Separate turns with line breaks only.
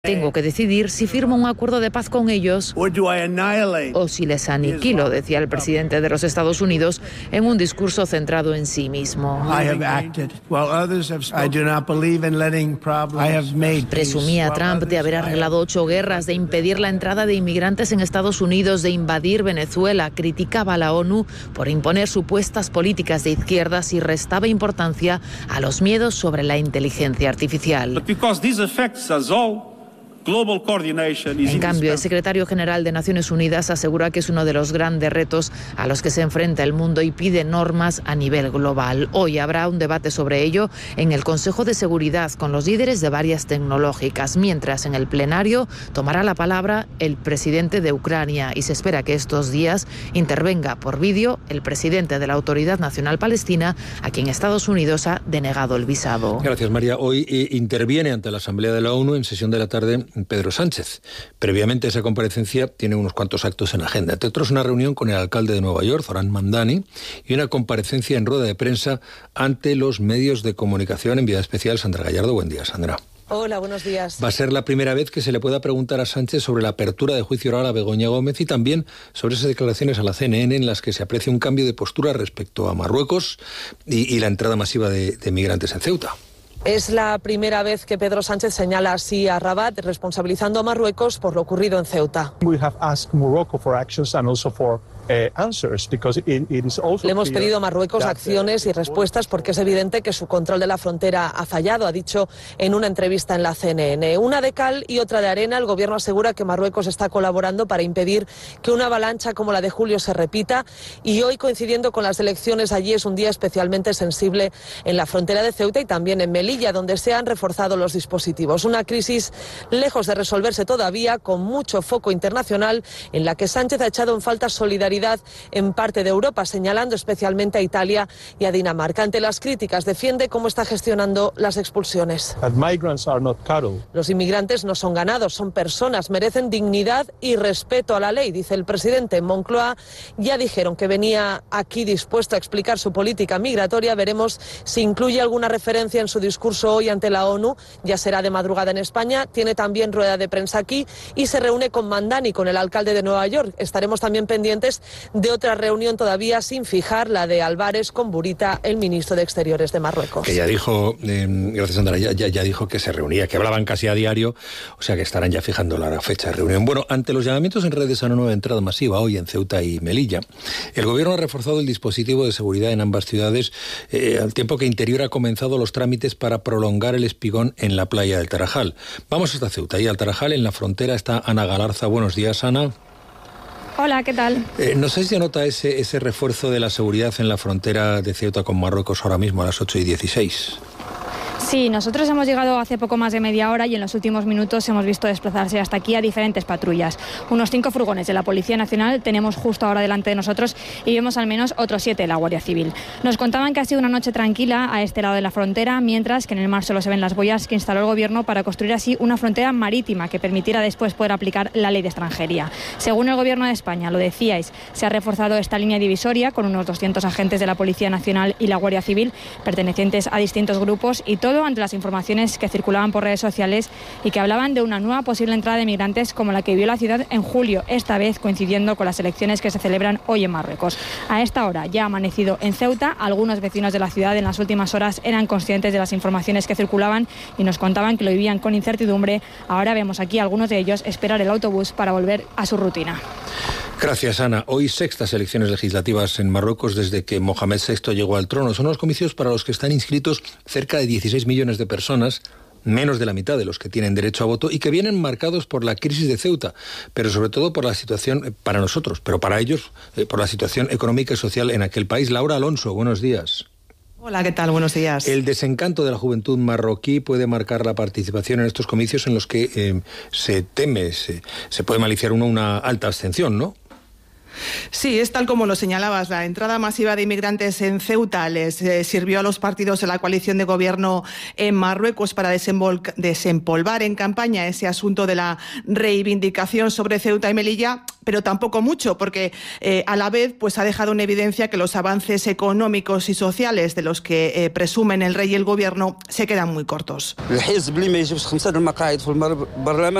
Tengo que decidir si firmo un acuerdo de paz con ellos o si les aniquilo, decía el presidente de los Estados Unidos en un discurso centrado en sí mismo. Presumía Trump de haber arreglado 8 guerras, de impedir la entrada de inmigrantes en Estados Unidos, de invadir Venezuela. Criticaba a la ONU por imponer supuestas políticas de izquierdas y restaba importancia a los miedos sobre la inteligencia artificial. En cambio, el secretario general de Naciones Unidas asegura que es uno de los grandes retos a los que se enfrenta el mundo y pide normas a nivel global. Hoy habrá un debate sobre ello en el Consejo de Seguridad con los líderes de varias tecnológicas, mientras en el plenario tomará la palabra el presidente de Ucrania y se espera que estos días intervenga por vídeo el presidente de la Autoridad Nacional Palestina, a quien Estados Unidos ha denegado el visado.
Gracias, María. Hoy interviene ante la Asamblea de la ONU en sesión de la tarde Pedro Sánchez. Previamente a esa comparecencia tiene unos cuantos actos en agenda, entre otros una reunión con el alcalde de Nueva York, Zoran Mandani, y una comparecencia en rueda de prensa ante los medios de comunicación. Enviada especial Sandra Gallardo. Buen día, Sandra.
Hola, buenos días.
Va a ser la primera vez que se le pueda preguntar a Sánchez sobre la apertura de juicio oral a Begoña Gómez y también sobre esas declaraciones a la CNN en las que se aprecia un cambio de postura respecto a Marruecos y la entrada masiva de migrantes en Ceuta.
Es la primera vez que Pedro Sánchez señala así a Rabat, responsabilizando a Marruecos por lo ocurrido en Ceuta. Le hemos pedido a Marruecos acciones y respuestas porque es evidente que su control de la frontera ha fallado, ha dicho en una entrevista en la CNN. Una de cal y otra de arena, el gobierno asegura que Marruecos está colaborando para impedir que una avalancha como la de julio se repita y hoy, coincidiendo con las elecciones allí, es un día especialmente sensible en la frontera de Ceuta y también en Melilla, donde se han reforzado los dispositivos. Una crisis lejos de resolverse todavía, con mucho foco internacional, en la que Sánchez ha echado en falta solidaridad en parte de Europa, señalando especialmente a Italia y a Dinamarca. Ante las críticas, defiende cómo está gestionando las expulsiones. Los inmigrantes no son ganados, son personas, merecen dignidad y respeto a la ley, dice el presidente. En Moncloa ya dijeron que venía aquí dispuesto a explicar su política migratoria. Veremos si incluye alguna referencia en su discurso hoy ante la ONU. Ya será de madrugada en España. Tiene también rueda de prensa aquí y se reúne con Mandani, con el alcalde de Nueva York. Estaremos también pendientes de otra reunión todavía sin fijar, la de Álvarez con Burita, el ministro de Exteriores de Marruecos.
Que ya dijo, gracias Sandra, ya dijo que se reunía, que hablaban casi a diario, o sea que estarán ya fijando la fecha de reunión. Bueno, ante los llamamientos en redes a una nueva entrada masiva hoy en Ceuta y Melilla, el gobierno ha reforzado el dispositivo de seguridad en ambas ciudades, al tiempo que Interior ha comenzado los trámites para prolongar el espigón en la playa del Tarajal. Vamos hasta Ceuta y al Tarajal, en la frontera está Ana Galarza. Buenos días, Ana.
Hola, ¿qué tal?
No sé si se nota ese refuerzo de la seguridad en la frontera de Ceuta con Marruecos ahora mismo a las 8:16.
Sí, nosotros hemos llegado hace poco más de media hora y en los últimos minutos hemos visto desplazarse hasta aquí a diferentes patrullas. Unos 5 furgones de la Policía Nacional tenemos justo ahora delante de nosotros y vemos al menos otros 7 de la Guardia Civil. Nos contaban que ha sido una noche tranquila a este lado de la frontera, mientras que en el mar solo se ven las boyas que instaló el gobierno para construir así una frontera marítima que permitiera después poder aplicar la ley de extranjería. Según el gobierno de España, lo decíais, se ha reforzado esta línea divisoria con unos 200 agentes de la Policía Nacional y la Guardia Civil pertenecientes a distintos grupos y todo ante las informaciones que circulaban por redes sociales y que hablaban de una nueva posible entrada de migrantes como la que vio la ciudad en julio, esta vez coincidiendo con las elecciones que se celebran hoy en Marruecos. A esta hora ya ha amanecido en Ceuta. Algunos vecinos de la ciudad en las últimas horas eran conscientes de las informaciones que circulaban y nos contaban que lo vivían con incertidumbre. Ahora vemos aquí a algunos de ellos esperar el autobús para volver a su rutina.
Gracias, Ana. Hoy 6ª elecciones legislativas en Marruecos desde que Mohamed VI llegó al trono. Son los comicios para los que están inscritos cerca de 16 millones de personas, menos de la mitad de los que tienen derecho a voto y que vienen marcados por la crisis de Ceuta, pero sobre todo por la situación, para nosotros, pero para ellos, por la situación económica y social en aquel país. Laura Alonso, buenos días.
Hola, ¿qué tal? Buenos días.
El desencanto de la juventud marroquí puede marcar la participación en estos comicios en los que se teme, se puede maliciar una alta abstención, ¿no?
Sí, es tal como lo señalabas. La entrada masiva de inmigrantes en Ceuta les sirvió a los partidos de la coalición de gobierno en Marruecos para desempolvar en campaña ese asunto de la reivindicación sobre Ceuta y Melilla, pero tampoco mucho, porque a la vez pues ha dejado en evidencia que los avances económicos y sociales de los que presumen el rey y el gobierno se quedan muy cortos.